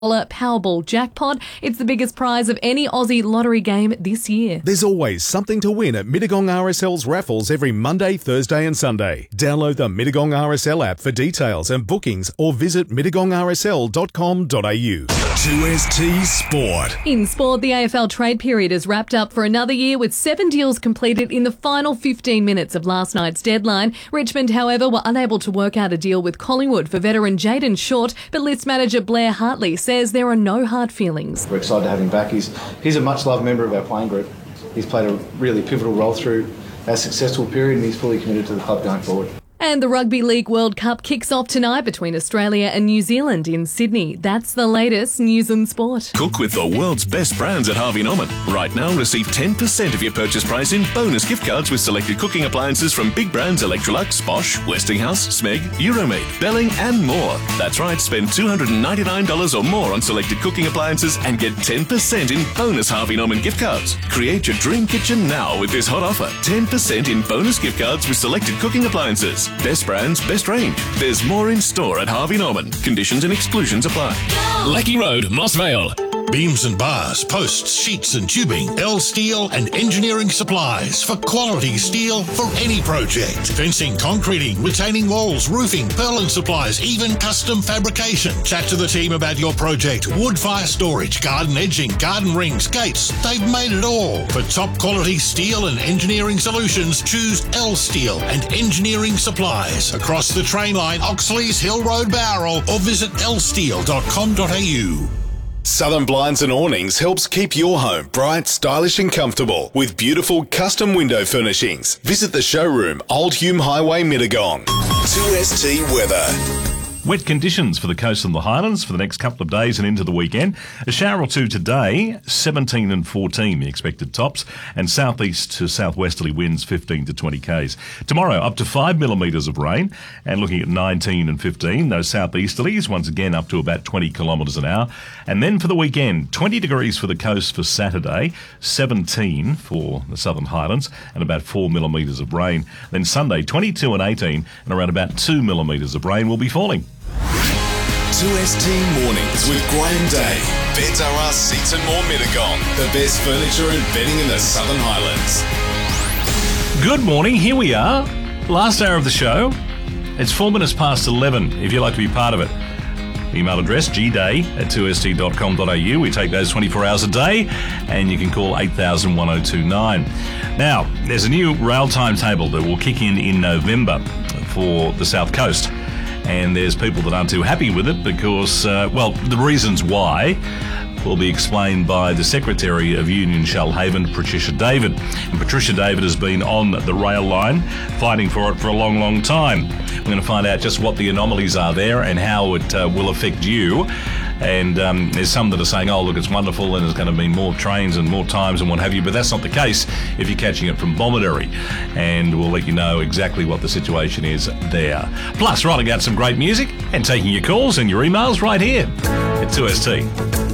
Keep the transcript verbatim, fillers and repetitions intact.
Powerball jackpot. It's the biggest prize of any Aussie lottery game this year. There's always something to win at Mittagong R S L's raffles every Monday, Thursday and Sunday. Download the Mittagong R S L app for details and bookings or visit mittagong r s l dot com dot a u. two S T Sport. In sport, the A F L trade period is wrapped up for another year with seven deals completed in the final fifteen minutes of last night's deadline. Richmond, however, were unable to work out a deal with Collingwood for veteran Jayden Short, but list manager Blair Hartley says there are no hard feelings. We're excited to have him back. He's, he's a much-loved member of our playing group. He's played a really pivotal role through our successful period and he's fully committed to the club going forward. And the Rugby League World Cup kicks off tonight between Australia and New Zealand in Sydney. That's the latest news and sport. Cook with the world's best brands at Harvey Norman. Right now, receive ten percent of your purchase price in bonus gift cards with selected cooking appliances from big brands Electrolux, Bosch, Westinghouse, Smeg, Euromade, Belling and more. That's right, spend two hundred ninety-nine dollars or more on selected cooking appliances and get ten percent in bonus Harvey Norman gift cards. Create your dream kitchen now with this hot offer. ten percent in bonus gift cards with selected cooking appliances. Best brands, best range. There's more in store at Harvey Norman. Conditions and exclusions apply. Lecky Road, Moss Vale. Beams and bars, posts, sheets and tubing. L Steel and engineering supplies for quality steel for any project. Fencing, concreting, retaining walls, roofing, purlin supplies, even custom fabrication. Chat to the team about your project. Wood fire storage, garden edging, garden rings, gates. They've made it all. For top quality steel and engineering solutions, choose L Steel and engineering supplies. Across the train line, Oxley's Hill Road, Bowral, or visit l steel dot com dot a u. Southern Blinds and Awnings helps keep your home bright, stylish and comfortable with beautiful custom window furnishings. Visit the showroom, Old Hume Highway, Mittagong. two S T weather. Wet conditions for the coast and the Highlands for the next couple of days and into the weekend. A shower or two today, seventeen and fourteen the expected tops, and southeast to southwesterly winds fifteen to twenty k's. Tomorrow up to five millimetres of rain and looking at nineteen and fifteen. Those southeasterlies once again up to about twenty kilometres an hour. And then for the weekend, twenty degrees for the coast for Saturday, seventeen for the Southern Highlands and about four millimetres of rain. Then Sunday, twenty-two and eighteen and around about two millimetres of rain will be falling. two S T Mornings with Graham Day. Beds R Us Seats and More Mittagong. The best furniture and bedding in the Southern Highlands. Good morning, here we are. Last hour of the show. It's four minutes past eleven if you'd like to be part of it. Email address g day at two s t dot com dot a u. We take those twenty-four hours a day and you can call eight thousand one oh two nine. Now, there's a new rail timetable that will kick in in November for the South Coast. And there's people that aren't too happy with it because, uh, well, the reasons why will be explained by the Secretary of Union Shoalhaven, Patricia David. And Patricia David has been on the rail line fighting for it for a long, long time. We're going to find out just what the anomalies are there and how it uh, will affect you. And um, there's some that are saying, oh, look, it's wonderful and there's going to be more trains and more times and what have you, but that's not the case if you're catching it from Bomaderry. And we'll let you know exactly what the situation is there. Plus, writing out some great music and taking your calls and your emails right here at two S T.